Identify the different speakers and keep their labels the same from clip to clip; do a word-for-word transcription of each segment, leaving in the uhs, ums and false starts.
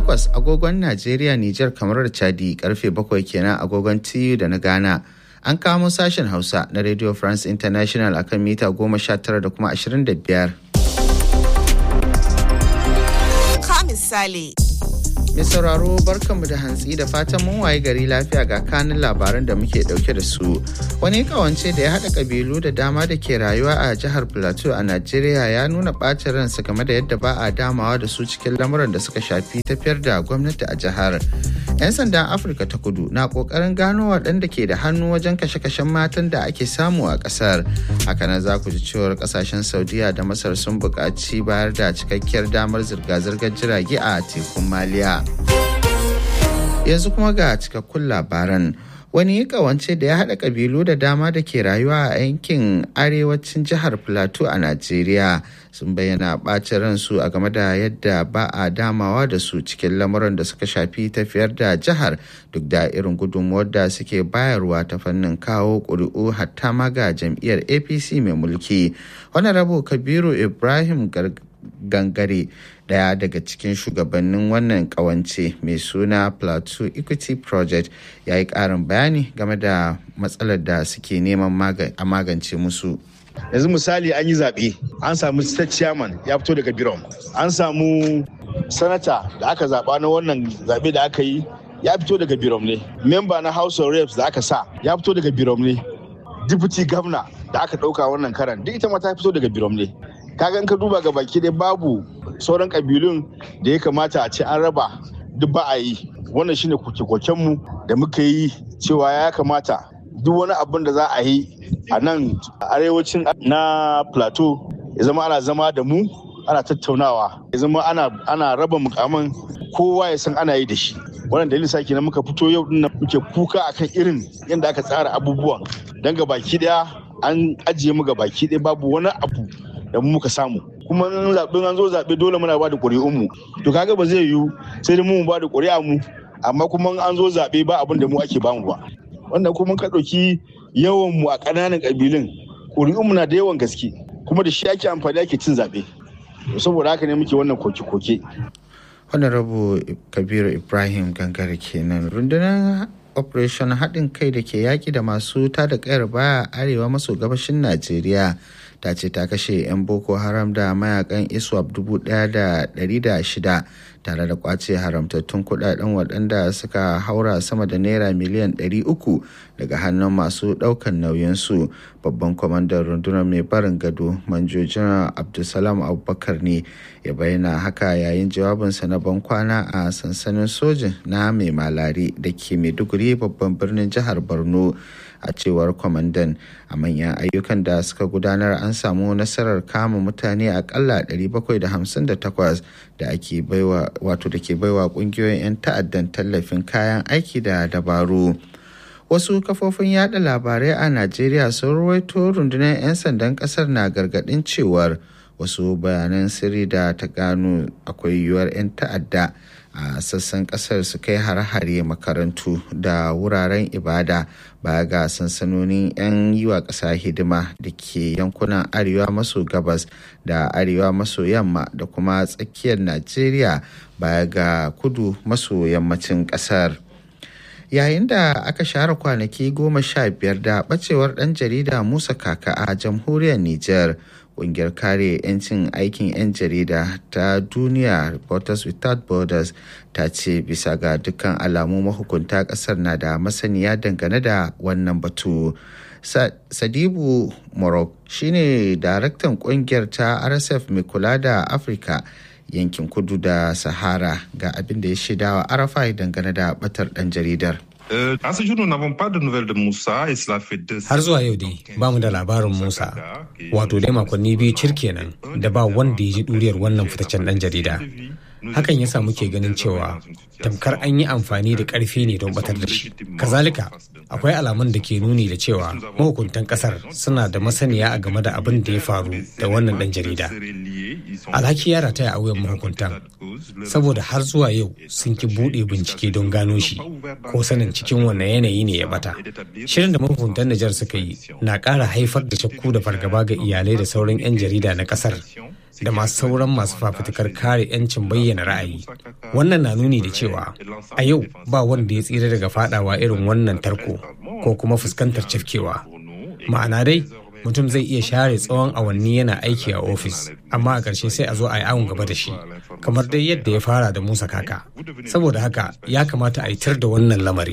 Speaker 1: takwas agogon Najeriya, Nijar, kamar da Chadi, karfe bakwai kenan agogon T U da na Ghana. An kamo sashen Hausa na Radio France International akan mita goma sha tara da kuma ashirin da biyar.
Speaker 2: Ka misali.
Speaker 1: Mai sauraro barkanmu da hantsi da fatan mun waye gari lafiya ga kanin labaran da muke dauke da su. Wani kawance da ya haɗa kabilu da dama da ke rayuwa a jihar Plateau a Najeriya ya nuna ɓacin ransa game da yadda ba a damawa da su cikin lamuran da suka shafi tafiyar da gwamnati a jihar. 'Yan sandan Afirka ta Kudu na ƙoƙarin gano waɗanda ke da hannu wajen kashe-kashen matan da ake samu a ƙasar. Hakanan za ku ji cewar ƙasashen Saudiya da Masar sun buƙaci bayar da cikakkiyar damar zirga-zirgar jirage a tekun Maliya. Yanzu kuma ga cikakkun labaran. Wani kawance da ya haɗa ƙabilu da dama da ke rayuwa a yankin arewacin jihar Plateau a Najeriya sun bayyana ɓacin ransu a game da yadda ba a damawa da su cikin lamuran da suka shafi tafiyar da jihar duk da irin gudunmuwar da suke bayarwa ta fannin kawo ƙuri'u hatta ma ga jam'iyyar A P C mai mulki. Honorable Kabiru Ibrahim Gangare, daya daga cikin shugabannin wannan kawance mai suna Plateau Equity Project, ya yi ƙarin bayani game da matsalar da suke neman a magance musu.
Speaker 3: Yanzu misali an yi zaɓe, an samu state chairman ya fito daga Birom, an samu sanata da aka zaɓa na wannan zaɓe da aka yi ya fito daga Birom ne, memba na House of Reps da aka sa ya fito daga Birom ne, deputy governor da aka ɗauka wannan karan duk ita ma ta fito daga Birom ne. Kaga in ka duba ga baki dai babu sauran kabilun da ya kamata a ce an raba duk ba a yi. Wannan shine koke-koken mu da muka yi cewa ya kamata duk wani abin da za a yi a nan arewacin na Plateau ya zama ana zama da mu ana tattaunawa, ya zama ana ana raba mukaman kowa ya san ana yi da shi. Wannan dalilin sake na muka fito yau din muke kuka akan irin yadda aka tsara abubuwan, dan ga baki daya an ajiye mu ga baki daya babu wani abu da mu muka samu. Kuma in zaɓen an zo zaɓe dole muna ba da ƙuri'un mu, to kaga ba zai yiwu sai dai mu ba da ƙuri'a mu amma kuma an zo zaɓe ba abin da mu ake bamu ba. Wannan kuma ka ɗauki yawan mu a ƙananan ƙabilun ƙuri'un mu na da yawan gaske kuma da shi ake amfani ake cin zaɓe, saboda haka ne muke wannan koke-koke.
Speaker 1: Honorable Kabiru Ibrahim Gangare kenan. Rundunar Operation haɗin kai da ke yaƙi da masu tada ƙayar baya arewa maso gabashin Najeriya ta ce ta kashe 'yan Boko Haram da mayakan ISWAP dubu ɗaya da ɗari da shida tare da kwace haramtattun kuɗaɗen waɗanda suka haura sama da naira miliyan ɗari uku daga hannun masu ɗaukan nauyinsu. Babban kwamandan rundunar mai barin gado Manjo Janar Abdulsalam Abubakar ne ya bayyana haka yayin jawabinsa na bankwana a sansanin sojin na mai malari da ke Maiduguri babban birnin jihar Borno. A cewar kwamandan, a manyan ayyukan da suka gudanar an samu nasarar kama mutane akalla ɗari bakwai da hamsin da takwas da ake baiwa wato da ke baiwa kungiyoyin 'yan ta'addan tallafin kayan aiki da dabaru. Wasu kafofin yada labarai a Najeriya sun rawaito rundunar 'yan sandan kasar na gargadin cewar wasu bayanan sirri da ta gano akwai yiwuwar 'yan ta'adda a sassan kasar su kai hare-hare makarantu da wuraren ibada baya ga sansanonin 'yan yi wa ƙasa hidima da ke yankunan arewa maso gabas da arewa maso yamma da kuma tsakiyar Najeriya baya ga kudu maso yammacin ƙasar. Yayin da aka share kwanaki goma sha biyar da ɓacewar ɗan jarida Musa Kaka a jamhuriyar Nijar, ƙungiyar kare 'yancin aikin 'yan jarida ta duniya Reporters Without Borders ta ce bisa ga dukkan alamu mahukunta ƙasar na da masaniya dangane da wannan batu. Sadibu Morok shine daraktan ƙungiyar ta R S F mai kula da Afirka yankin kudu da Sahara ga abin da ya shaidawa Arafai dangane da batar ɗan jaridar.
Speaker 4: Har zuwa yau dai ba mu da labarin Musa, wato dai makonni biyu cir kenan da ba wanda ya ji ɗuriyar wannan fitaccen ɗan jarida. Hakan ya sa muke ganin cewa tamkar an yi amfani da ƙarfi ne don batar da shi. Kazalika, akwai alamun da ke nuni da cewa mahukuntan ƙasar suna da masaniya a game da abin da ya faru da wannan ɗan jarida. Alhaki ya rataya a wuyan mahukuntan, saboda har zuwa yau sun ki buɗe bincike don gano shi ko sanin cikin wannan yanayi ne ya bata. Shirin da mahukuntan Nijar suka yi na ƙara haifar da shakku da fargaba ga iyalai da sauran 'yan jarida na ƙasar da masu sauran masu fafutukar kare 'yancin bayyana ra'ayi. Wannan na nuni da cewa a yau ba wanda ya tsira daga fadawa irin wannan tarko ko kuma fuskantar cafkewa. Ma'ana dai mutum zai iya share tsawon awanni yana aiki a ofis, amma a ƙarshe sai a zo a yi awon gaba da shi, kamar dai yadda ya fara da Musa Kaka. Saboda haka ya kamata a yi tar da wannan lamari.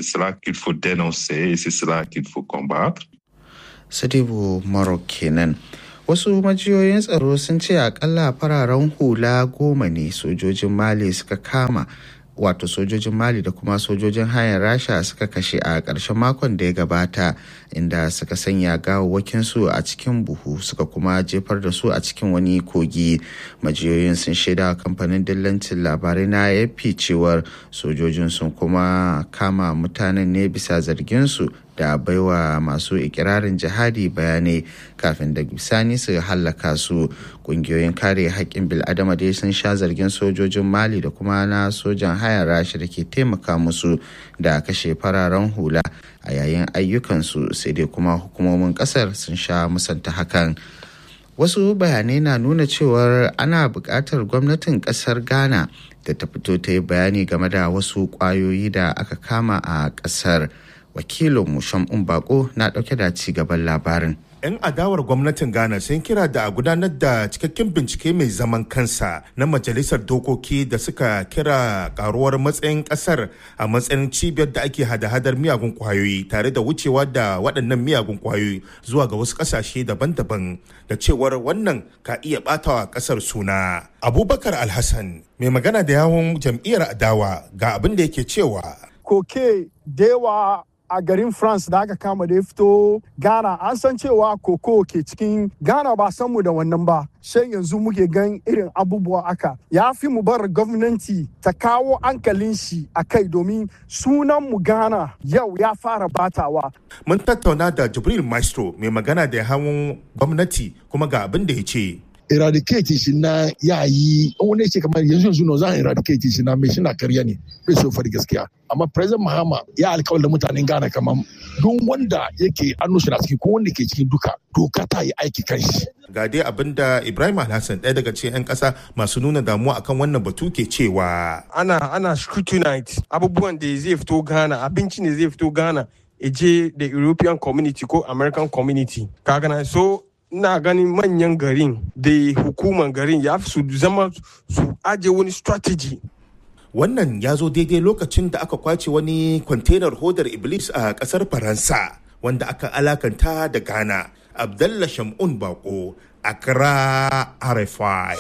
Speaker 1: Sadibu Marok kenan. Wasu majiyoyin tsaro sun ce akalla fararen hula goma ne sojojin Mali suka kama, wato sojojin Mali da kuma sojojin hayar Rasha suka kashe a ƙarshen makon da ya gabata, inda suka sanya gawawwakinsu a cikin buhu suka kuma jefar da su a cikin wani kogi. Majiyoyin sun shaida kamfanin dillancin labarai na A F P cewar sojojin sun kuma kama mutanen ne bisa zarginsu da baiwa masu ikirarin jihadi bayanai kafin da bisani su hallaka su. Kungiyoyin kare haƙƙin bil'adama dai sun sha zargin sojojin Mali da kuma na sojan hayar Rasha da ke taimaka musu da kashe fararen hula a yayin ayyukansu, sai dai kuma hukumomin ƙasar sun sha musanta hakan. Wasu bayanai na nuna cewar ana buƙatar gwamnatin ƙasar Ghana da ta fito ta yi bayani game da wasu ƙwayoyi da aka kama a ƙasar. Wakilin Shamun Bako na ɗauke da ci gaban labarin.
Speaker 5: 'Yan adawar gwamnatin Ghana sun kira da a gudanar da cikakken bincike mai zaman kansa na majalisar dokoki da suka kira karuwar matsayin kasar a matsayin cibiyar da ake hada-hadar miyagun kwayoyi tare da wucewa da waɗannan miyagun kwayoyi zuwa ga wasu ƙasashe daban-daban, da cewar wannan ka iya ɓatawa ƙasar suna. Abubakar Alhassan mai magana da yawon jam'iyyar adawa ga abin da yake cewa.
Speaker 6: Koke dewa a garin France da aka kama da ya fito Ghana, an san cewa koko ke cikin Ghana, ba san mu da wannan ba, sai yanzu muke gan irin abubuwa aka. Ya fi mu bar gwamnati ta kawo hankalin shi a kai, domin sunan mu Ghana yau ya fara batawa.
Speaker 5: Mun tattauna da Jibril Maestro mai magana da hawan gwamnati kuma ga abin da ya ce.
Speaker 7: Eradicate shi na yayi wani ce kamar yanzu yanzu no zan eradicate shi na mai shi na karya ne bai so fari gaskiya, amma President Mahama ya alƙawarin mutanen Ghana kamar duk wanda yake annu shi na ciki ko wanda ke cikin duka doka ta yi aiki kan shi.
Speaker 5: Ga dai abinda Ibrahim Alhassan ɗaya daga cikin 'yan ƙasa masu nuna damuwa akan wannan batu ke cewa.
Speaker 8: Ana ana scrutinize abubuwan da zai fito Ghana, abinci ne zai fito Ghana, eje da European community ko American community. Kaga na so ina ganin manyan garin da hukuman garin ya fi su zama su aje wani strategy.
Speaker 5: Wannan ya zo daidai lokacin da aka kwace wani kwantenar hodar Iblis a kasar Faransa wanda aka alakanta da Ghana. Abdallah Shamun Bako, Accra, R F I.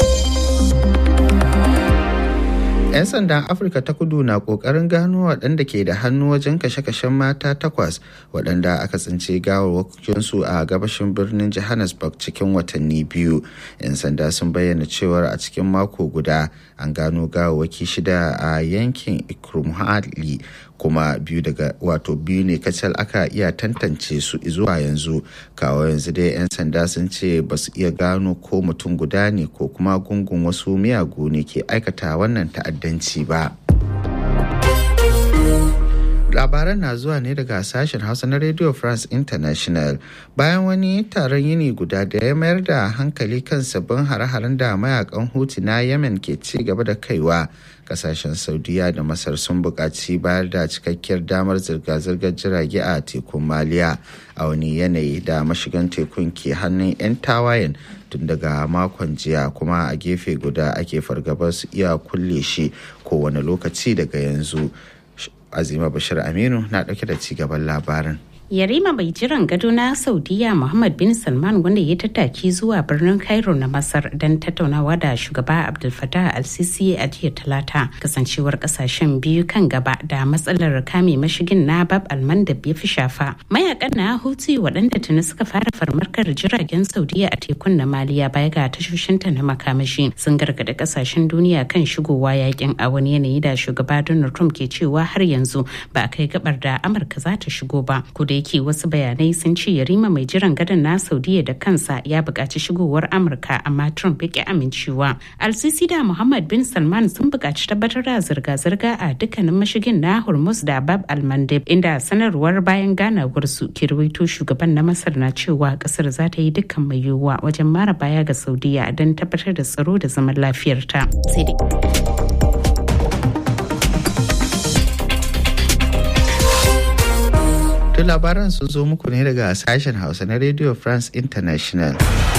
Speaker 1: 'Yan sandan Afirka ta Kudu na ƙoƙarin gano waɗanda ke da hannu wajen kashe-kashen mata takwas waɗanda aka tsince gawarwakinsu a gabashin birnin Johannesburg cikin watanni biyu. 'Yan sanda sun bayyana cewar a cikin mako guda an gano gawarwaki shida a yankin Ikrumhali, kuma biyu daga wato biyu ne kacal aka iya tantance su zuwa yanzu. Kawo yanzu dai 'yan sanda sun ce ba su iya gano ko mutum guda ne ko kuma gungun wasu miyagu ne ke aikata wannan ta'addanci ba. Labaran na zuwa ne daga sashen Hausa na Radio France International. Bayan wani taron yini guda da ya mayar da hankali kan sabbin hare-haren da mayakan Houthi na Yemen ke ci gaba da kaiwa, kasashen Saudiya da Masar sun buƙaci bayar da cikakkiyar damar zirga-zirgar jirage a tekun Maliya a wani yanayi da mashigan tekun ke hannun 'yan tawayen tun daga makon jiya, kuma a gefe guda ake fargabar su iya kulle shi kowane lokaci daga yanzu. Azima Bashir Aminu na ɗauke da cigaban labarin.
Speaker 9: Yarima mai jiran gado na Saudiya Muhammad bin Salman, wanda ya tattaki zuwa birnin Cairo na Masar don tattaunawa da shugaba Abdul Fattah al-Sisi a jiya Talata, kasancewar kasashen biyu kan gaba da matsalar kame mashigin na Bab al-Mandab ya fi shafa. Mayakan na Houthi waɗanda tuni suka fara farmarkar jiragen Saudiya a tekun na Maliya baya ga tashoshinta na makamashi sun gargaɗi kasashen duniya kan shigowa yakin, a wani yanayi da shugaba Donald Trump ke cewa har yanzu ba a kai gabar da Amurka za ta shigo ba. Kudai yake wasu bayanai sun ce yarima mai jiran gadon na Saudiya da kansa ya buƙaci shigowar Amurka amma Trump ya ƙi amincewa. Al-Sisi da Muhammad bin Salman sun buƙaci tabbatar da zirga-zirga a dukkanin mashigin na Hormuz da Bab al-Mandeb, inda sanarwar bayan ganawar su ke rawaito shugaban na Masar na cewa kasar za ta yi dukkan mai yiwuwa wajen mara baya ga Saudiya don tabbatar da tsaro da zaman lafiyarta. Sai dai
Speaker 1: To labaran sun zo muku ne daga sashen Hausa na Radio France International.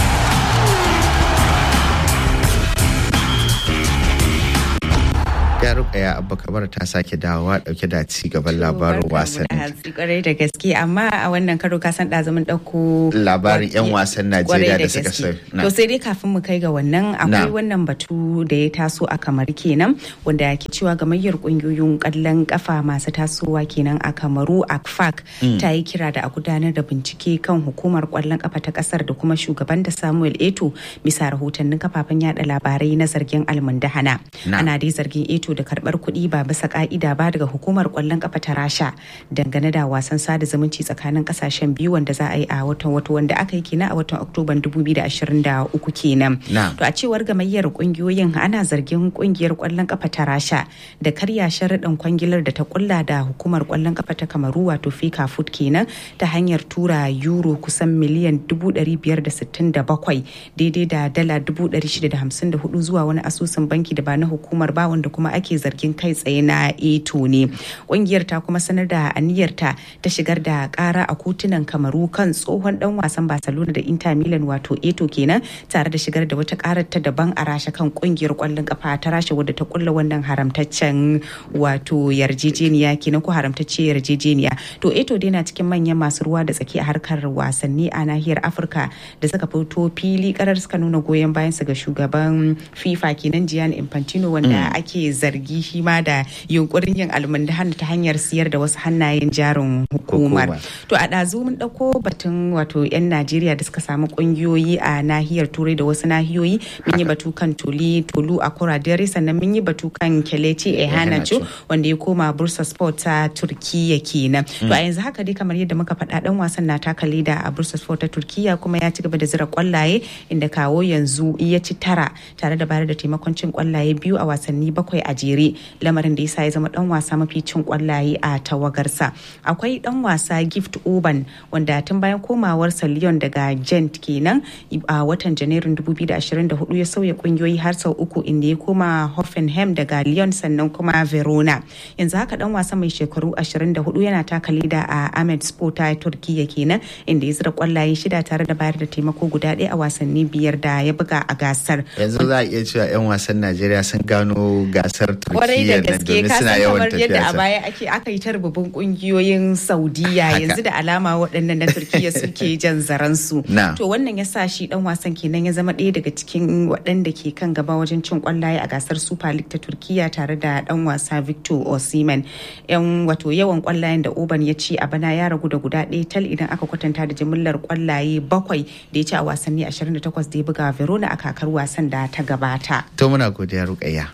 Speaker 1: Rukaya Abba Kabar ta sake dawowa dauke da ci gaban labarin wasanni.
Speaker 10: Kwarai da gaske, amma a wannan karo ka san ɗazumin ɗauko
Speaker 1: labarin 'yan wasan Najeriya da suka sai.
Speaker 10: To sai dai kafin mu kai ga wannan akwai wannan batu da ya taso a Kamaru kenan, wanda ke cewa gamayyar kungiyoyin kallon kafa masu tasowa kenan a Kamaru A C F A C ta yi kira da a gudanar da bincike kan hukumar kwallon kafa ta kasar da kuma shugaban da Samuel Eto'o bisa rahotannin kafafen yada labarai na zargin almundahana. Ana dai zargin Eto'o da karbar kuɗi ba bisa ka'ida ba daga hukumar kwallon kafa ta Rasha dangane da wasan sada zumunci tsakanin kasashen biyu wanda za a yi a watan wato wanda aka yi kenan a watan Oktoban dubu biyu da ashirin da uku kenan. To a cewar gamayyar kungiyoyin ana zargin kungiyar kwallon kafa ta Rasha da karya sharuɗin kwangilar da ta kulla da hukumar kwallon kafa ta Kamaru wato Fika Food kenan ta hanyar tura euro kusan miliyan dubu ɗari biyar da sittin da bakwai daidai da dala dubu ɗari shida da hamsin da hudu zuwa wani asusun banki da ba na hukumar ba wanda kuma ake zargin kai tsaye na Eto'o ne. Kungiyar ta kuma sanar da aniyarta ta shigar da kara a kotunan Kamaru kan tsohon dan wasan Barcelona da Inter Milan wato Eto'o kenan, tare da shigar da wata karar ta daban a Rasha kan kungiyar kwallon kafa ta Rasha wadda ta kulla wannan haramtaccen wato yarjejeniya kenan ko haramtacce yarjejeniya. To Eto'o dai na cikin manyan masu ruwa da tsaki a harkar wasanni a nahiyar Afirka da suka fito fili karar suka nuna goyon bayan su ga shugaban FIFA kenan Gianni Infantino wanda ake zargi shi ma da yunkurin yin almundahan ta hanyar siyar da wasu hannayen jarin hukumar. To a ɗazu mun ɗauko batun wato 'yan Najeriya da suka samu ƙungiyoyi a nahiyar Turai da wasu nahiyoyi. Mun yi batu kan Toli Tolu a Kuradere, sannan mun yi batu kan Kelechi Iheanacho wanda ya koma Bursa Sport ta Turkiya kenan. To a yanzu haka dai kamar yadda muka faɗa ɗan wasan na taka leda a Bursa Sport ta Turkiya kuma ya ci gaba da zira kwallaye inda kawo yanzu ya ci tara tare da bayar da taimakon cin kwallaye biyu a wasanni bakwai a jere, lamarin da yasa ya zama dan wasa mafi cin kwallaye a tawagarsa. Akwai dan wasa Gift Urban wanda tun bayan komawarsa Lyon daga Gent kenan a watan Janairun dubu biyu da ashirin da hudu ya sauya kungiyoyi har sau uku inda ya koma Hoffenheim daga Lyon sannan kuma Verona. Yanzu haka dan wasa mai shekaru ashirin da hudu yana taka leda a Ahmed Spor ta Turkiya kenan inda ya zira kwallaye shida tare da bayar da taimako guda ɗaya a wasanni biyar da ya buga a gasar.
Speaker 1: Yanzu za a iya cewa 'yan wasan Najeriya sun gano gasar
Speaker 10: kwarai da gaske ka san kamar yadda a baya ake aka yi ta rububin kungiyoyin Saudiya yanzu da alama waɗannan na Turkiya suke jan zaransu. To wannan ya sa shi dan wasan kenan ya zama ɗaya daga cikin waɗanda ke kan gaba wajen cin kwallaye a gasar Super League ta Turkiya tare da dan wasa Victor Osimhen. Yan wato yawan kwallayen da Oban ya ci a bana ya ragu da guda ɗaya tal idan aka kwatanta da jimillar kwallaye bakwai da ya ci a wasanni ashirin da takwas da ya buga Verona a kakar wasan da ta gabata.
Speaker 1: To muna godiya Rukayya.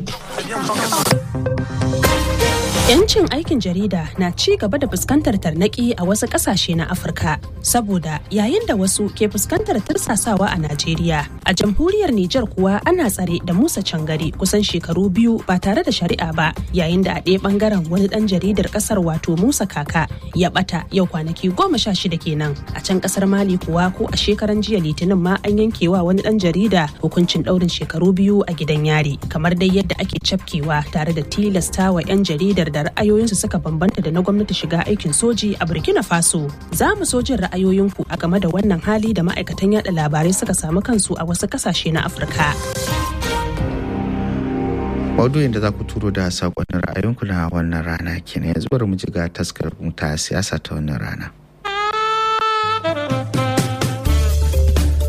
Speaker 11: Yancin aikin jarida na ci gaba da fuskantar tarnaki a wasu ƙasashe na Afirka saboda yayin da wasu ke fuskantar tursasawa a Najeriya. A jamhuriyar Nijar kuwa ana tsare da Musa Cangare kusan shekaru biyu ba tare da shari'a ba, yayin da a ɗaya ɓangaren wani ɗan jaridar ƙasar wato Musa Kaka ya ɓata yau kwanaki goma sha shida kenan. A can ƙasar Mali kuwa ko a shekaran jiya Litinin ma an yankewa wani ɗan jarida hukuncin ɗaurin shekaru biyu a gidan yari, kamar dai yadda ake cafkewa tare da tilastawa 'yan jaridar da ra'ayoyinsu suka bambanta da na gwamnati shiga aikin soji a Burkina Faso. Za mu so jin ra'ayoyinku a game da wannan hali da ma'aikatan yada labarai suka samu kansu a wasu kasashe na Afirka.
Speaker 1: Maudu'in da za ku turo da saƙonin ra'ayinku na wannan rana kenan, yanzu bari mu ji ga taskar ta siyasa ta wannan rana.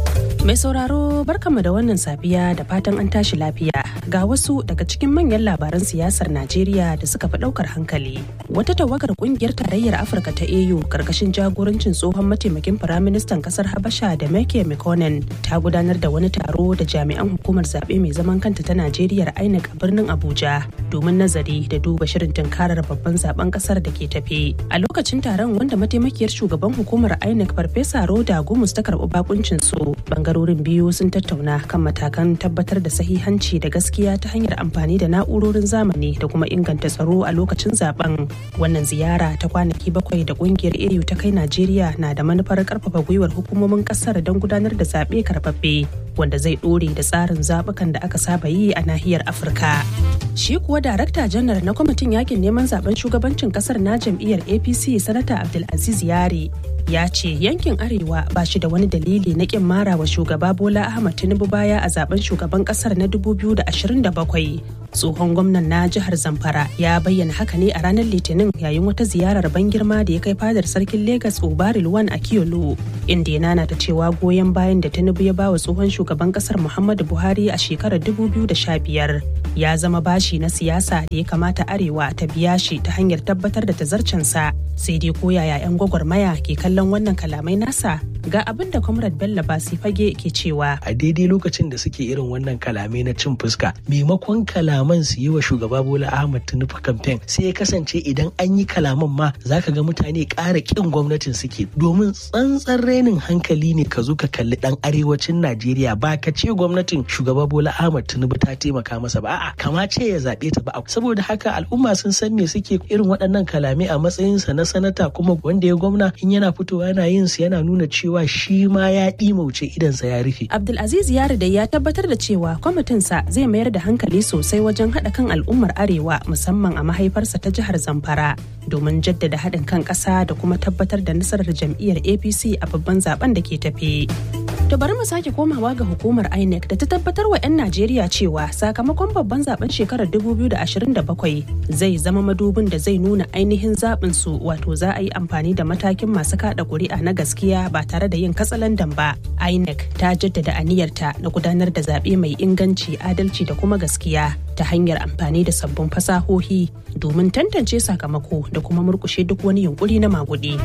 Speaker 11: Mai sauraro barkanmu da wannan safiya da fatan an tashi lafiya ga wasu daga cikin manyan labaran siyasar Najeriya da suka fi daukar hankali. Wata tawagar kungiyar tarayyar Afirka ta A U karkashin jagorancin tsohon mataimakin firaministan kasar Habasha da Meke Mekonnen ta gudanar da wani taro da jami'an hukumar zaɓe mai zaman kanta ta Najeriya I N E C a birnin Abuja domin nazari da duba shirin tunkarar babban zaben kasar da ke tafe. A lokacin taron wanda mataimakiyar shugaban hukumar I N E C Farfesa Roda Gumus ta karɓi bakuncin su bangarorin biyu sun tattauna kan matakan tabbatar da sahihanci da gaskiya ta hanyar amfani da na'urorin zamani da kuma inganta tsaro a lokacin zaben. Wannan ziyara ta kwanaki bakwai da kungiyar A U ta kai Najeriya na da manufar karfafa gwiwar hukumomin kasar don gudanar da zaɓe karɓaɓɓe wanda zai ɗore da tsarin zaɓukan da aka saba yi a nahiyar Afirka. Shi kuwa darakta janar na kwamitin yakin neman zaben shugabancin kasar na jam'iyyar A P C Sanata Abdulaziz Yari ya ce yankin arewa ba shi da wani dalili na kin mara wa shugaba Bola Ahmed Tinubu baya a zaben shugaban kasar na dubu biyu da ashirin da bakwai. Tsohon gwamnan na jihar Zamfara ya bayyana haka ne a ranar Litinin yayin wata ziyarar ban girma da ya kai fadar sarkin Legas Obari Luwan a Kiyolo, inda ya nana ta cewa goyon bayan da Tinubu ya ba wa tsohon shugaban kasar Muhammadu Buhari a shekarar dubu biyu da sha biyar ya zama bashi na siyasa da ya kamata arewa ta biya shi ta hanyar tabbatar da tazarcensa. Sai dai ko yaya 'yan gwagwarmaya ke kallon wannan kalamai nasa, ga abin da Comrade Bello Basi Fage ke cewa.
Speaker 12: A daidai lokacin da suke irin wannan kalamai na cin fuska, maimakon kalaman su yi wa shugaba Bola Ahmed Tinubu campaign, sai ya kasance idan an yi kalaman ma zaka ga mutane ƙara ƙin gwamnatin suke, domin tsantsan renin hankali ne ka zo ka kalli ɗan arewacin Najeriya ba ka ce gwamnatin shugaba Bola Ahmed Tinubu ta taimaka masa ba, a'a kama ce ya zaɓe ta ba. Saboda haka al'umma sun san me suke irin waɗannan kalamai a matsayinsa na sanata, kuma wanda ya gwamna in yana fitowa yana yin su yana nuna cewa shi ma ya ɗimauce idansa ya rufe.
Speaker 11: Abdulaziz Yari da ya tabbatar da cewa kwamitinsa zai mayar da hankali sosai wajen haɗa kan al'ummar arewa musamman a mahaifarsa ta jihar Zamfara domin jaddada haɗin kan ƙasa da kuma tabbatar da nasarar jam'iyyar A P C a babban zaben da ke tafe. To bari mu sake komawa ga hukumar I N E C da ta tabbatar wa 'yan Najeriya cewa sakamakon babban zaben shekarar dubu biyu da ashirin da bakwai zai zama madubin da zai nuna ainihin zaɓin su, wato za a yi amfani da matakin masu kaɗa ƙuri'a na gaskiya ba tare da yin katsalandan ba. I N E C ta jaddada aniyarta na gudanar da zaɓe mai inganci, adalci da kuma gaskiya ta hanyar amfani da sabbin fasahohi domin tantance sakamako da kuma murƙushe duk wani yunkuri na maguɗi.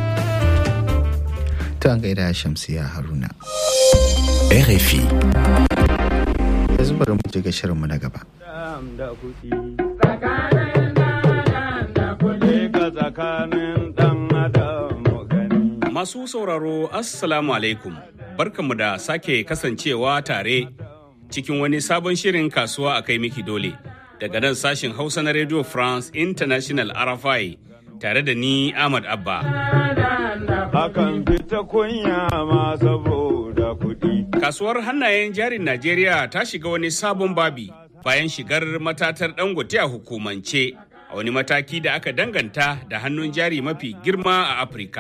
Speaker 1: Ta gaida Shamsiya Haruna.
Speaker 13: R F I.
Speaker 1: Yanzu bari mu je ga shirinmu na gaba.
Speaker 14: Masu sauraro Assalamu alaikum. Barkanmu da sake kasancewa tare cikin wani sabon shirin kasuwa a kai miki dole daga nan sashin Hausa na Radio France International R F I tare da ni Ahmad Abba.
Speaker 15: Akan fita kunya ma saboda kuɗi.
Speaker 14: Kasuwar hannayen jarin Najeriya ta shiga wani sabon babi bayan shigar matatar Dangote a hukumance a wani mataki da aka danganta da hannun jari mafi girma a Afirka.